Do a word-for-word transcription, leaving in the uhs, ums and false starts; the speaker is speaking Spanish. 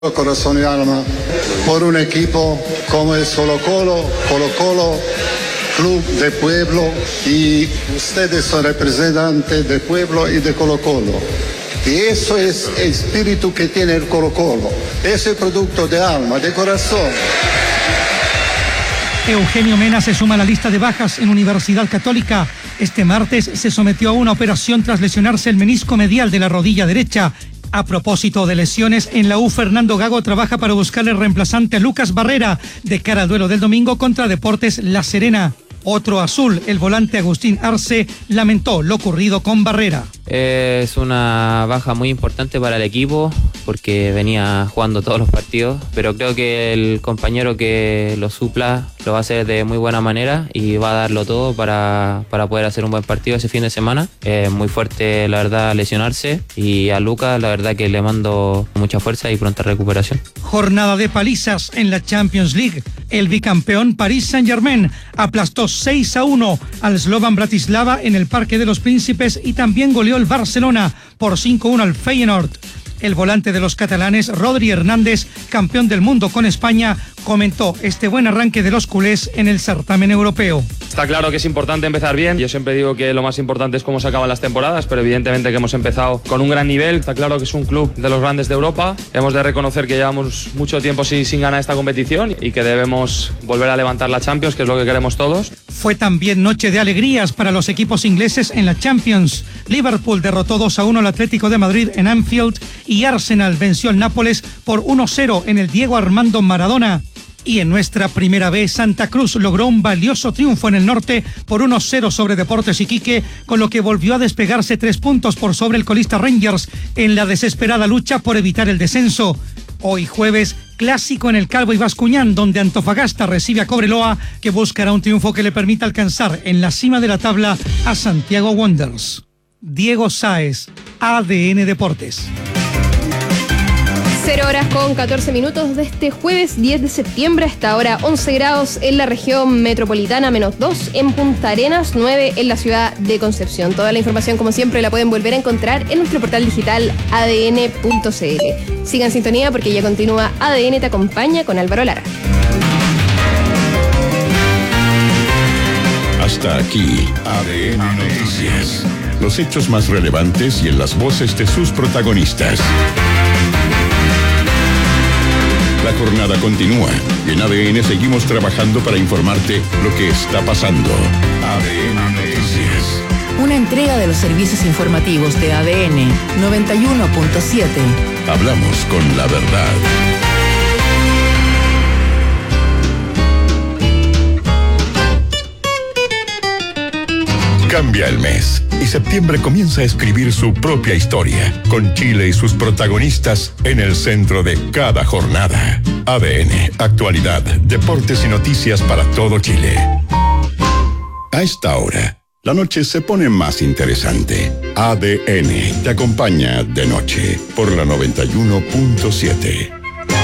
Corazón y alma por un equipo como es Colo Colo, Colo Colo, club de pueblo, y ustedes son representantes de pueblo y de Colo Colo. Y eso es el espíritu que tiene el Colo Colo. Es el producto de alma, de corazón. Eugenio Mena se suma a la lista de bajas en Universidad Católica. Este martes se sometió a una operación tras lesionarse el menisco medial de la rodilla derecha. A propósito de lesiones, en la U Fernando Gago trabaja para buscarle reemplazante a Lucas Barrera de cara al duelo del domingo contra Deportes La Serena. Otro azul, el volante Agustín Arce, lamentó lo ocurrido con Barrera. Es una baja muy importante para el equipo porque venía jugando todos los partidos, pero creo que el compañero que lo supla lo va a hacer de muy buena manera y va a darlo todo para, para poder hacer un buen partido ese fin de semana. Es muy fuerte, la verdad, lesionarse, y a Lucas la verdad que le mando mucha fuerza y pronta recuperación. Jornada de palizas en la Champions League. El bicampeón Paris Saint-Germain aplastó seis a uno al Slovan Bratislava en el Parque de los Príncipes y también goleó el Barcelona por cinco a uno al Feyenoord. El volante de los catalanes, Rodri Hernández, campeón del mundo con España, comentó este buen arranque de los culés en el certamen europeo. Está claro que es importante empezar bien. Yo siempre digo que lo más importante es cómo se acaban las temporadas, pero evidentemente que hemos empezado con un gran nivel. Está claro que es un club de los grandes de Europa. Hemos de reconocer que llevamos mucho tiempo sin, sin ganar esta competición y que debemos volver a levantar la Champions, que es lo que queremos todos. Fue también noche de alegrías para los equipos ingleses en la Champions. Liverpool derrotó dos a uno al Atlético de Madrid en Anfield y Arsenal venció al Nápoles por uno cero en el Diego Armando Maradona. Y en nuestra primera vez, Santa Cruz logró un valioso triunfo en el norte por uno cero sobre Deportes Iquique, con lo que volvió a despegarse tres puntos por sobre el colista Rangers en la desesperada lucha por evitar el descenso. Hoy jueves, clásico en el Calvo y Bascuñán, donde Antofagasta recibe a Cobreloa, que buscará un triunfo que le permita alcanzar en la cima de la tabla a Santiago Wanderers. Diego Sáez, A D N Deportes. Cero horas con catorce minutos de este jueves diez de septiembre. Hasta ahora once grados en la región metropolitana, menos dos en Punta Arenas, nueve en la ciudad de Concepción. Toda la información, como siempre, la pueden volver a encontrar en nuestro portal digital A D N punto C L. Sigan en sintonía porque ya continúa A D N Te Acompaña con Álvaro Lara. Hasta aquí, A D N Noticias. Los hechos más relevantes y en las voces de sus protagonistas. La jornada continúa y en A D N seguimos trabajando para informarte lo que está pasando. A D N Noticias. Una entrega de los servicios informativos de A D N noventa y uno punto siete. Hablamos con la verdad. Cambia el mes y septiembre comienza a escribir su propia historia, con Chile y sus protagonistas en el centro de cada jornada. A D N, actualidad, deportes y noticias para todo Chile. A esta hora, la noche se pone más interesante. A D N te acompaña de noche por la noventa y uno punto siete.